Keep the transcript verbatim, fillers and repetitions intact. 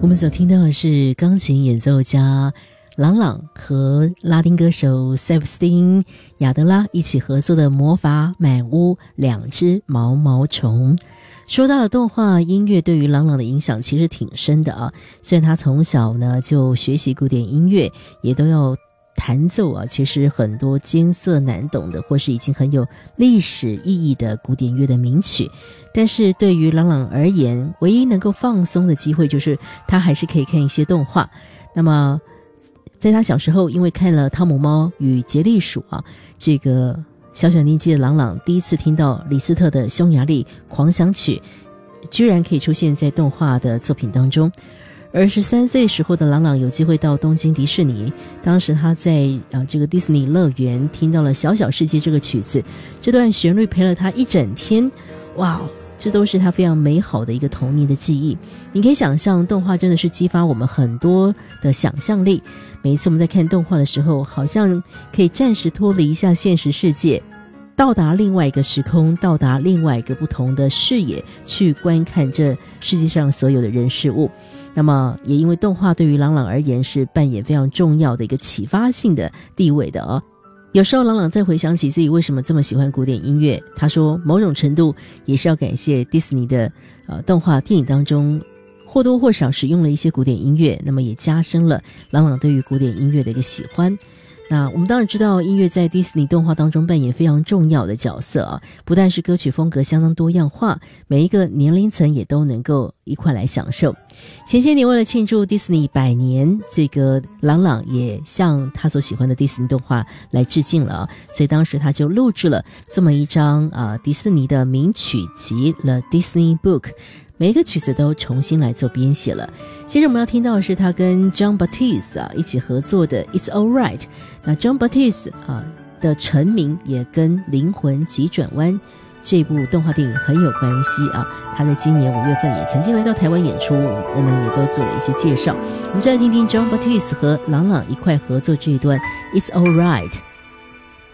我们所听到的是钢琴演奏家朗朗和拉丁歌手塞布斯汀亚德拉一起合作的魔法满屋两只毛毛虫。说到了动画音乐对于朗朗的影响其实挺深的啊，虽然他从小呢就学习古典音乐，也都要弹奏啊，其实很多艰涩难懂的或是已经很有历史意义的古典乐的名曲，但是对于朗朗而言，唯一能够放松的机会就是他还是可以看一些动画。那么在他小时候，因为看了《汤姆猫与杰利鼠》啊，这个小小年纪的朗朗第一次听到李斯特的匈牙利狂想曲居然可以出现在动画的作品当中。而十三岁时候的朗朗有机会到东京迪士尼，当时他在啊这个迪士尼乐园听到了《小小世界》这个曲子，这段旋律陪了他一整天，哇，这都是他非常美好的一个童年的记忆。你可以想象，动画真的是激发我们很多的想象力，每一次我们在看动画的时候，好像可以暂时脱离一下现实世界，到达另外一个时空，到达另外一个不同的视野，去观看这世界上所有的人事物。那么也因为动画对于朗朗而言是扮演非常重要的一个启发性的地位的哦。有时候朗朗再回想起自己为什么这么喜欢古典音乐，他说某种程度也是要感谢迪士尼的呃动画电影当中或多或少使用了一些古典音乐，那么也加深了朗朗对于古典音乐的一个喜欢。那我们当然知道音乐在迪士尼动画当中扮演非常重要的角色啊，不但是歌曲风格相当多样化，每一个年龄层也都能够一块来享受。前些年为了庆祝迪士尼百年，这个朗朗也向他所喜欢的迪士尼动画来致敬了啊，所以当时他就录制了这么一张啊迪士尼的名曲集 The Disney Book，每一个曲子都重新来做编写了。接着我们要听到的是他跟 Jon Batiste 啊一起合作的 It's Alright。 那 Jon Batiste 啊的成名也跟灵魂急转弯这部动画电影很有关系啊，他在今年五月份也曾经来到台湾演出，我们也都做了一些介绍。我们再来听听 Jon Batiste 和朗朗一块合作这一段 It's Alright。